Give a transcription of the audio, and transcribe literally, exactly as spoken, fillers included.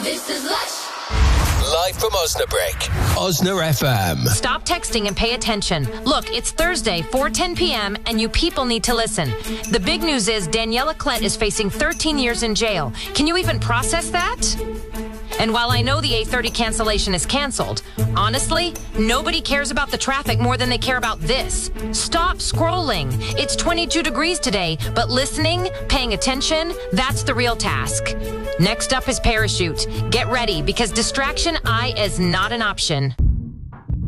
This is Lush. Live from Osnabrück, Osna F M. Stop texting and pay attention. Look, it's Thursday, four ten p.m., and you people need to listen. The big news is Daniela Klett is facing thirteen years in jail. Can you even process that? And while I know the eight thirty cancellation is canceled, honestly, nobody cares about the traffic more than they care about this. Stop scrolling. It's twenty-two degrees today, but listening, paying attention, that's the real task. Next up is Parachute. Get ready, because Distraction Eye is not an option.